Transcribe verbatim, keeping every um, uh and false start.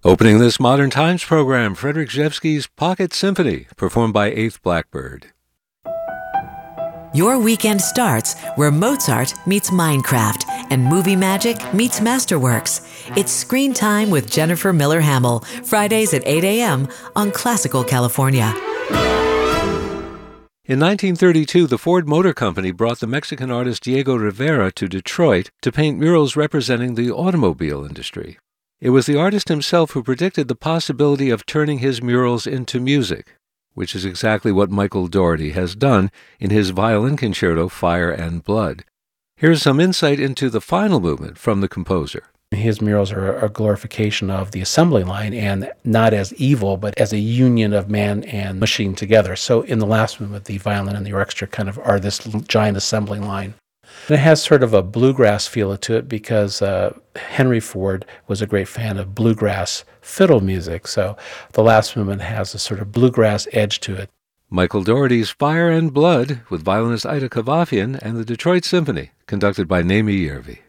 Opening this Modern Times program, Frederick Rzewski's Pocket Symphony, performed by Eighth Blackbird. Your weekend starts where Mozart meets Minecraft and movie magic meets Masterworks. It's Screen Time with Jennifer Miller Hamill, Fridays at eight a.m. on Classical California. In nineteen thirty-two, the Ford Motor Company brought the Mexican artist Diego Rivera to Detroit to paint murals representing the automobile industry. It was the artist himself who predicted the possibility of turning his murals into music, which is exactly what Michael Daugherty has done in his violin concerto Fire and Blood. Here's some insight into the final movement from the composer. His murals are a glorification of the assembly line, and not as evil, but as a union of man and machine together. So in the last movement, the violin and the orchestra kind of are this giant assembly line. And it has sort of a bluegrass feel to it because uh, Henry Ford was a great fan of bluegrass fiddle music. So the last movement has a sort of bluegrass edge to it. Michael Daugherty's Fire and Blood with violinist Ida Kavafian and the Detroit Symphony, conducted by Naomi Yervi.